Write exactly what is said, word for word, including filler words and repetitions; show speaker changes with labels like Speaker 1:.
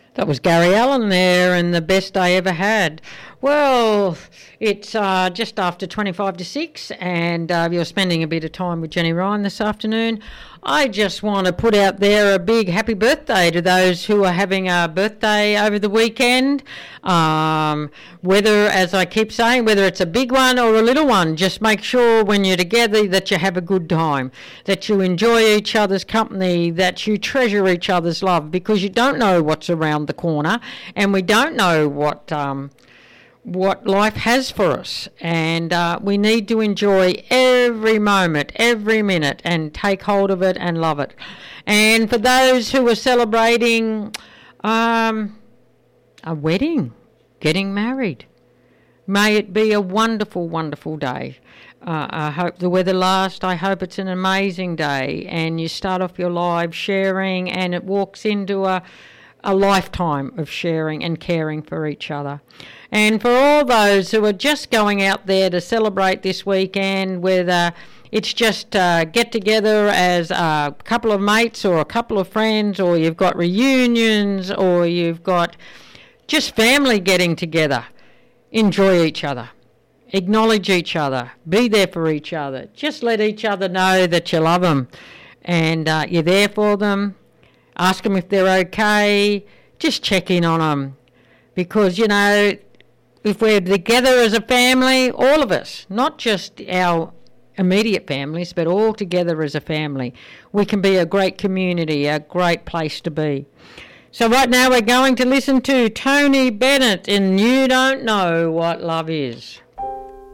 Speaker 1: That was Gary Allen there and the best I ever had. Well, it's uh, just after twenty-five to six and uh, you're spending a bit of time with Jenny Ryan this afternoon. I just want to put out there a big happy birthday to those who are having a birthday over the weekend. Um, whether, as I keep saying, whether it's a big one or a little one, just make sure when you're together that you have a good time, that you enjoy each other's company, that you treasure each other's love, because you don't know what's around the corner and we don't know what... Um, what life has for us, and uh, we need to enjoy every moment, every minute, and take hold of it and love it. And for those who are celebrating um, a wedding, getting married, may it be a wonderful, wonderful day. Uh, I hope the weather lasts. I hope it's an amazing day, and you start off your life sharing, and it walks into a a lifetime of sharing and caring for each other. And for all those who are just going out there to celebrate this weekend, whether it's just uh, get together as a couple of mates or a couple of friends, or you've got reunions, or you've got just family getting together, enjoy each other. Acknowledge each other. Be there for each other. Just let each other know that you love them and uh, you're there for them. Ask them if they're okay. Just check in on them. Because, you know, if we're together as a family, all of us, not just our immediate families, but all together as a family, we can be a great community, a great place to be. So right now we're going to listen to Tony Bennett in You Don't Know What Love Is.